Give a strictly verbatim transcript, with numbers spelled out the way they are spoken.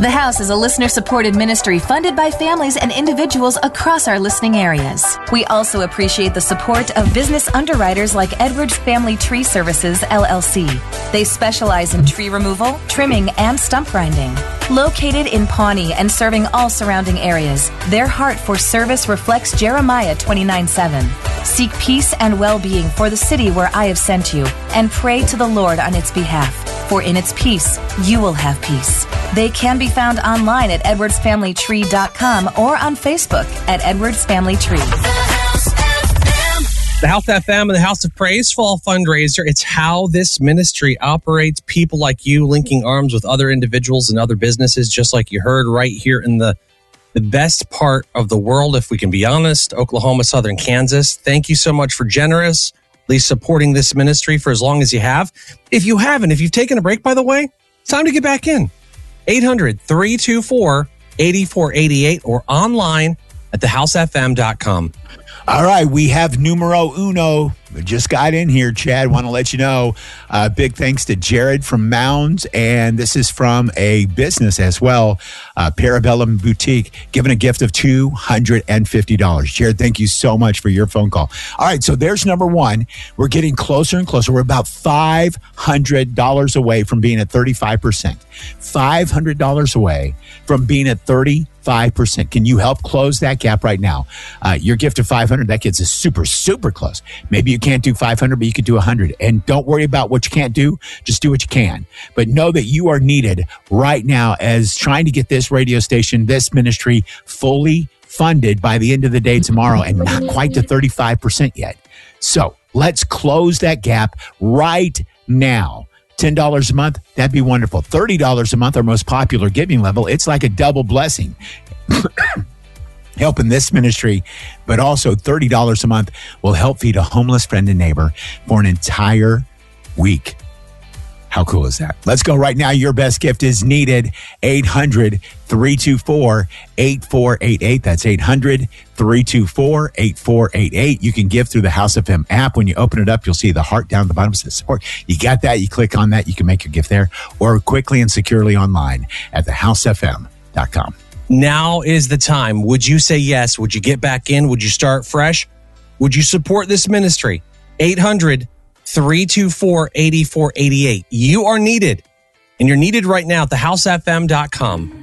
The House is a listener-supported ministry funded by families and individuals across our listening areas. We also appreciate the support of business underwriters like Edwards Family Tree Services, L L C. They specialize in tree removal, trimming, and stump grinding. Located in Pawnee and serving all surrounding areas, their heart for service reflects Jeremiah twenty-nine seven. Seek peace and well-being for the city where I have sent you, and pray to the Lord on its behalf. For in its peace, you will have peace. They can be found online at edwards family tree dot com or on Facebook at Edwards Family Tree. The House F M and the House of Praise Fall Fundraiser. It's how this ministry operates. People like you linking arms with other individuals and other businesses, just like you heard right here in the, the best part of the world, if we can be honest, Oklahoma, Southern Kansas. Thank you so much for generously supporting this ministry for as long as you have. If you haven't, if you've taken a break, by the way, it's time to get back in. eight hundred, three two four, eight four eight eight or online at the house f m dot com. All right, we have numero uno. We just got in here, Chad. Want to let you know, uh, big thanks to Jared from Mounds, and this is from a business as well, uh, Parabellum Boutique, giving a gift of two hundred fifty dollars. Jared, thank you so much for your phone call. All right, so there's number one. We're getting closer and closer. We're about five hundred dollars away from being at thirty-five percent. five hundred dollars away from being at thirty-five percent. Can you help close that gap right now? Uh, your gift of five hundred dollars, that gets us super, super close. Maybe you can't do five hundred dollars, but you could do one hundred dollars. And don't worry about what you can't do. Just do what you can. But know that you are needed right now as trying to get this radio station, this ministry fully funded by the end of the day tomorrow, and not quite to thirty-five percent yet. So let's close that gap right now. ten dollars a month, that'd be wonderful. thirty dollars a month, our most popular giving level. It's like a double blessing. Helping this ministry, but also thirty dollars a month will help feed a homeless friend and neighbor for an entire week. How cool is that? Let's go right now. Your best gift is needed. eight hundred, three two four, eight four eight eight. That's eight hundred, three two four, eight four eight eight. You can give through the House F M app. When you open it up, you'll see the heart down at the bottom says support. You got that. You click on that. You can make your gift there, or quickly and securely online at the house f m dot com. Now is the time. Would you say yes? Would you get back in? Would you start fresh? Would you support this ministry? eight hundred, three two four, eight four eight eight. You are needed, and you're needed right now at the house f m dot com.